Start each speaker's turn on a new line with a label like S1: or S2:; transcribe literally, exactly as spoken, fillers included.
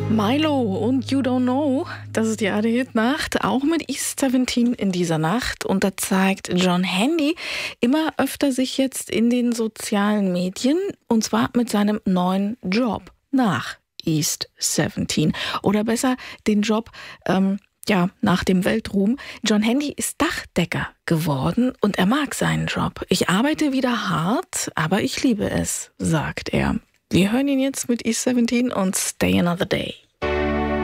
S1: Milo und You Don't Know, das ist die A R D-Hit-Nacht, auch mit East siebzehn in dieser Nacht. Und da zeigt John Handy immer öfter sich jetzt in den sozialen Medien, und zwar mit seinem neuen Job nach East siebzehn. Oder besser, den Job ähm, ja, nach dem Weltruhm. John Handy ist Dachdecker geworden und er mag seinen Job. Ich arbeite wieder hart, aber ich liebe es, sagt er. Wir hören ihn jetzt mit East siebzehn und Stay Another Day.